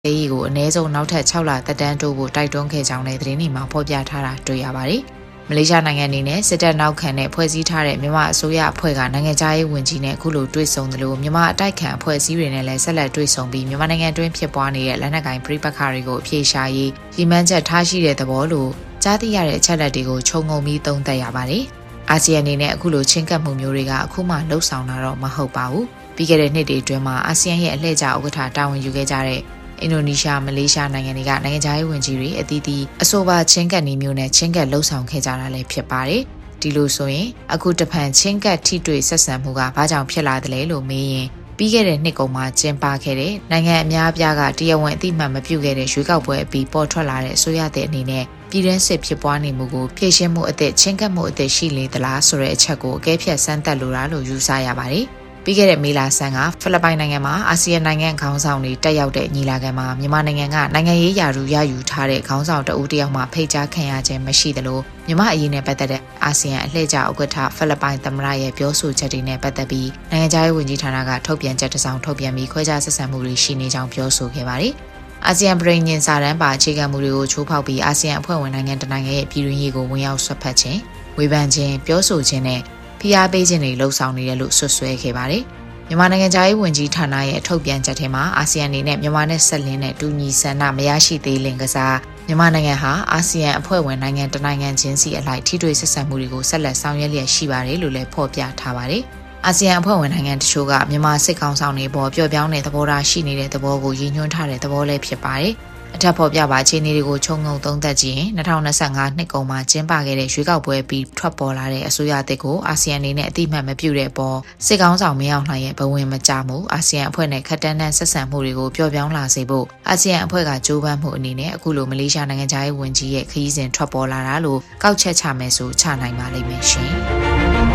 ရေးကိုအနည်းဆုံးနောက်ထပ်6လသက်တမ်းတိုးဖို့တိုက်တွန်းခဲ့ကြောင်းလည်းသတင်းတွေမှာဖော်ပြထားတာတွေ့ရပါတယ်။မလေးရှားနိုင်ငံအနေနဲ့စစ်တပ်နောက်ခံနဲ့ဖွဲ့စည်းထားတဲ့မြန်မာအစိုးရအဖွဲ့ကနိုင်ငံခြားရေးဝန်ကြီးနဲ့အခုလိုတွေ့ဆုံသလိုမြန်မာအတိုက်ခံအဖွဲ့အစည်းတွေနဲ့လည်းဆက်လက်တွေ့ဆုံပြီးမြန်မာနိုင်ငံတွင်းဖြစ်ပွားနေတဲ့လက်နက်ကိုင်ပဋိပက္ခတွေကိုအပြေရှားရေးရည်မှန်းချက်ထားရှိတဲ့သဘောလို့ကြားသိရတဲ့အချက်အလက်တွေကိုခြုံငုံပြီးသုံးသပ်ရပါတယ်။အာဆီယံအနေနဲ့အခုလိုချင်းကပ်မှုမျိုးတွေကအခုမှလှုပ်ဆောင်တာတော့မဟုတ်ပါဘူး။ပြီးခဲ့တဲ့နှစ်တွေအတွင်းမှာအာဆီယံရဲ့အလှည့်ကျဥက္ကဋ္ဌတာဝန်ယူခဲ့ကြတဲ့အင်ဒိုနီးရှားမလေးရှားနိုင်ငံတွေကနိုင်ငံခြားရေးဝန်ကြီးတွေအသီးသီးအဆိုပါချင်းကပ်နည်းမျိုးနဲ့ချင်းကပ်လှုပ်ဆောင်ခဲ့ကြတာလည်းဖြစ်ပါတယ်။ဒီလိုဆိုရင်အခုတဖန်ချင်းကပ်ထိတွေ့ဆက်ဆံမှုကဘာကြောင့်ဖြစ်လာသလဲလို့မေးရင်ပြီးခဲ့တဲ့နှစ်ကုန်မှာကျင်းပခဲ့တဲ့နိုင်ငံအများအပြားကတရားဝင်အသိမှတ်မပြုခဲ့တဲ့ရွေးကောက်ပွဲအပြီးပေါ်ထွက်လာတဲ့အစိုးရတဲ့အနေနဲ့ပြည်တွင်းစစ်ဖြစ်ပွားနေမှုကိုဖြေရှင်းမှုအသစ်ချင်းကပ်မှုအသစ်ရှိလေသလားဆိုတဲ့အချက်ကိုအကဲဖြတ်စမ်းသပ်လိုတာလို့ယူဆရပါတယ်။ပြီးခဲ့တဲ့မေလဆန်းကဖိလစ်ပိုင်နိုင်ငံမှာအာဆီယံနိုင်ငံခေါင်းဆောင်တွေတက်ရောက်တဲ့ညီလာခံမှာမြန်မာနိုင်ငံကနိုင်ငံရေးရာထူးရယူထားတဲ့ခေါင်းဆောင်တဦးတယောက်မှဖိတ်ကြားခံရခြင်းမရှိသလိုမြန်မာအရေးနဲ့ပတ်သက်တဲ့အာဆီယံအလှည့်ကျဥက္ကဋ္ဌဖိလစ်ပိုင်သမ္မတရဲ့ပြောဆိုချက်တွေနဲ့ပတ်သက်ပြီးနိုင်ငံခြားရေးဝန်ကြီးဌာနကထုတ်ပြန်ချက်တစ်စောင်ထုတ်ပြန်ပြီးခွဲခြားဆက်ဆံမှုတွေရှိနေကြောင်းပြောဆိုခဲ့ပါတယ်။အာဆီယံပြည်ညင်စာတမ်းပါအခြေခံမူတွေကိုချိုးဖောက်ပြီးအာဆီယံအဖွဲ့ဝင်နိုင်ငံတနိုင်ငံရဲ့ပြည်တွင်းရေးကိုဝင်ရောက်ဆွတ်ဖက်ခြင်းဝေဖန်ခြင်းပြောဆိုခြင်းနဲ့ဖိအားပေးခြင်းတွေလှုံ့ဆော်နေတယ်လို့ဆွဆွဲခဲ့ပါတယ်။မြန်မာနိုင်ငံသားရေးဝန်ကြီးဌာနရဲ့ထုတ်ပြန်ချက်ထဲမှာအာဆီယံအနေနဲ့မြန်မာနဲ့ဆက်လင်းတဲ့တူညီဆန္ဒမရရှိသေးလင်ကစားမြန်မာနိုင်ငံဟာအာဆီယံအဖွဲ့ဝင်နိုင်ငံတနိုင်ငံချင်းစီအလိုက်ထိတွေ့ဆက်ဆံမှုတွေကိုဆက်လက်ဆောင်ရွက်လျက်ရှိပါတယ်လို့လည်းဖော်ပြထားပါတယ်။အာဆီယံအဖွဲ့ဝင်နိုင်ငံတချို့ကမြန်မာစစ်ကောင်ဆောင်တွေပေါ်ပျော့ပြောင်းတဲ့သဘောထားရှိနေတဲ့သဘောကိုရည်ညွှန်းထားတဲ့သဘောလည်းဖြစ်ပါတယ်။အထက်ဖော်ပြပါအခြေအနေတွေကိုခြုံငုံသုံးသပ်ကြည့်ရင်2025နှစ်ကုန်မှာကျင်းပခဲ့တဲ့ရွေးကောက်ပွဲပြီးထွက်ပေါ်လာတဲ့အစိုးရအသစ်ကိုအာဆီယံအနေနဲ့အတိအမှတ်မပြုတဲ့အပေါ်စစ်ကောင်ဆောင်မရောက်နိုင်ရဲ့ဘဝင်မကြမှုအာဆီယံအဖွဲ့နဲ့ခက်တန်းတန်းဆက်ဆံမှုတွေကိုပျော့ပြောင်းလာစေဖို့အာဆီယံအဖွဲ့ကကြိုးပမ်းမှုအနေနဲ့အခုလိုမလေးရှားနိုင်ငံသားရေးဝန်ကြီးရဲ့ခရီးစဉ်ထွက်ပေါ်လာတာလို့ကောက်ချက်ချမယ်ဆိုချနိုင်ပါလိမ့်မယ်ရှင်။